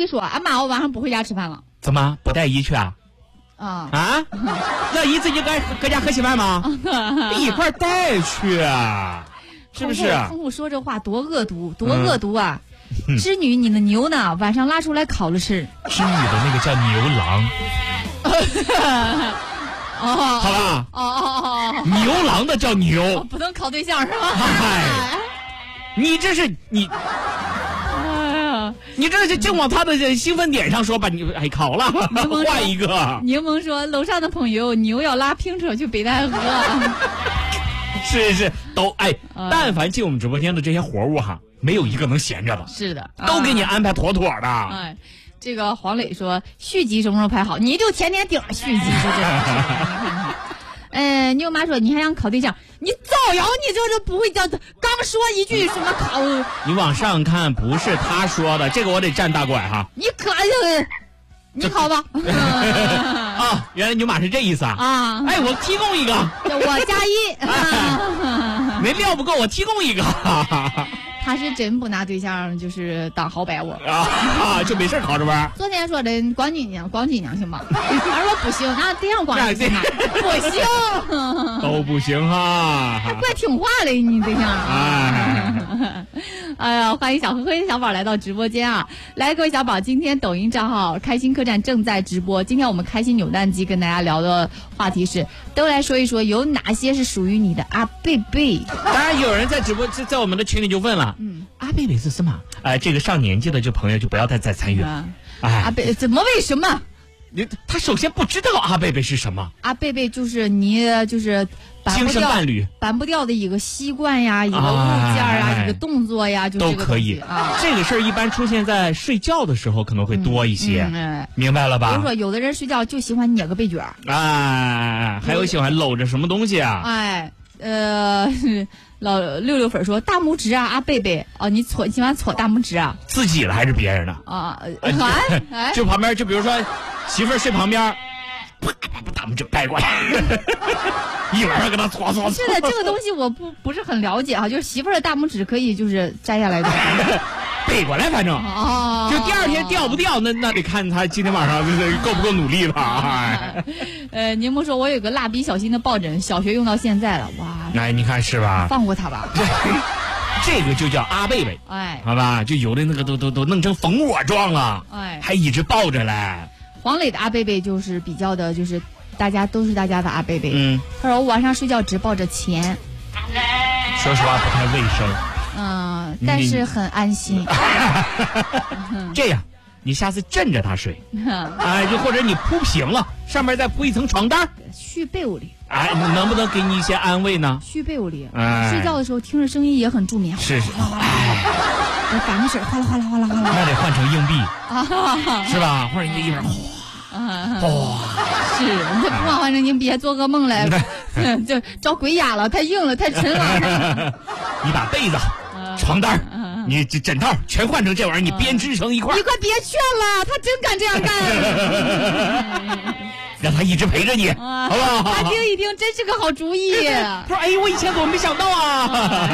说，俺妈我晚上不回家吃饭了。 怎么不带姨去啊？让姨自己搁家喝稀饭吗？一块带去啊，是不是？ 通通说这话多恶毒，多恶毒啊！织女，你的牛呢？晚上拉出来烤了吃。 织女的那个叫牛郎。好吧。牛郎的叫牛， 不能烤对象是吧？ 你这是你。你这是就往他的兴奋点上说吧，你烤了，换一个。 柠檬说楼上的朋友牛要拉拼车去北戴河。 是都但凡进我们直播间的这些活物哈，没有一个能闲着的。是的， 都给你安排妥妥的。 这个黄磊说续集什么时候拍好？你就天天顶着续集说这。妞妈说你还想考对象？你造谣，你就是不会叫，刚说一句什么考？ 你往上看，不是他说的，这个我得站大拐哈。 你你考吧。 原来牛马是这意思啊！我提供一个， 我加1。 没料不够，我提供一个。 他是真不拿对象就是当好摆我就没事考着玩。 昨天说的光几娘行吗？他说不行，那对象光行吗？不行， 都不行哈。 怪听话的你对象。哎呀，欢迎小呵呵小宝来到直播间啊！来，各位小宝，今天抖音账号开心客栈正在直播。今天我们开心扭蛋机跟大家聊的话题是，都来说一说有哪些是属于你的阿贝贝。 当然有人在直播在我们的群里就问了，阿贝贝是什么？这个上年纪的朋友就不要再参与了。 阿贝怎么为什么？ 他首先不知道阿贝贝是什么。 阿贝贝就是你就是精神伴侣， 办不掉的一个习惯呀，一个物件啊，一个动作呀，就都可以这个事儿一般出现在睡觉的时候可能会多一些，明白了吧？ 比如说有的人睡觉就喜欢捏个被卷还有喜欢搂着什么东西啊？ 老六粉说大拇指啊，阿贝贝你喜欢搓大拇指啊？ 自己的还是别人的就旁边，就比如说媳妇儿睡旁边，啪大拇指掰过来，一晚上给他搓。 是的，这个东西我不是很了解就是媳妇儿的大拇指可以就是摘下来的。 背过来，反正就第二天掉不掉，那得看他今天晚上够不够努力了。 柠檬说，我有个蜡笔小新的抱枕，小学用到现在了，哇！ 你看是吧？ 放过他吧。 这个就叫阿贝贝，好吧？就有的那个都弄成蜂窝状了，还一直抱着嘞。 黄磊的阿贝贝就是比较的，就是大家都是大家的阿贝贝。他说我晚上睡觉只抱着钱， 说实话不太卫生。 但是很安心。 这样，你下次枕着他睡，就或者你铺平了，上面再铺一层床单， 续被窝里。 能不能给你一些安慰呢？ 续被窝里，睡觉的时候听着声音也很助眠。 是。 反正是哗啦哗啦哗啦哗啦。 那得换成硬币是吧？或者一边是，你这不换成硬币还做噩梦了，就招鬼压了，太硬了，太沉了。 你把被子、床单、你枕套全换成这玩意儿，你编织成一块。 你快别劝了，他真敢这样干。 让他一直陪着你，好不好？ 他听一听，真是个好主意。 他说：“我以前怎么没想到啊？”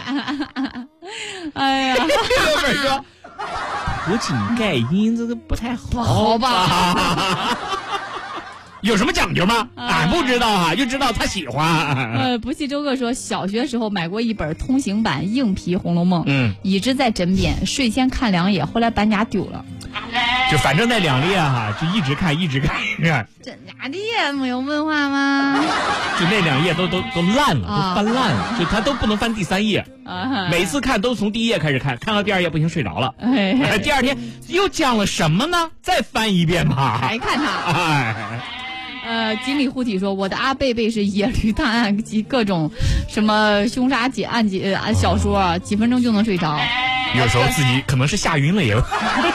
哎呀， 六粉说：“胡井盖因这个不太好吧？ 有什么讲究吗？俺不知道就知道他喜欢。 不系周哥说，小学时候买过一本通行版硬皮《红楼梦》，一直在枕边，睡前看2页，后来搬家丢了。 就反正那2页就一直看。 真假的也没有文化吗？ 就那2页都烂了，都翻烂了，就他都不能翻第3页。每次看都从第1页开始看到第2页不行睡着了。第二天又讲了什么呢？再翻一遍吧。 还看他。锦鲤护体说，我的阿贝贝是野驴探案及各种什么凶杀案件小说，几分钟就能睡着。 有时候自己可能是吓晕了也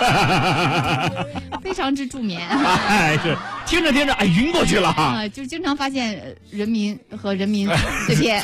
非常之助眠。 是听着晕过去了就经常发现人民碎片。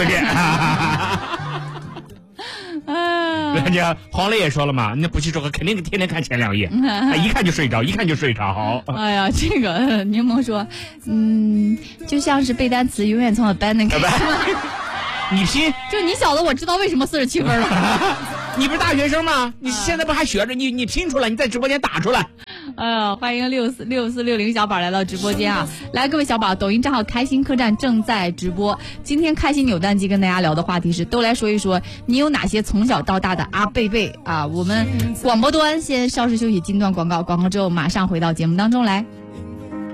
人家黄磊也说了嘛，那不系周哥肯定天天看前2页，一看就睡着。 哎呀，这个柠檬说，就像是背单词永远从abandon开始。 你拼， 就你小子，我知道为什么47分了。 你不是大学生吗？你现在不还学着？你拼出来，你在直播间打出来。 欢迎6460小宝来到直播间啊！来，各位小宝，抖音账号开心客栈正在直播。今天开心扭蛋机跟大家聊的话题是，都来说一说你有哪些从小到大的阿贝贝啊！我们广播端先稍事休息，进段广告，广告之后马上回到节目当中来。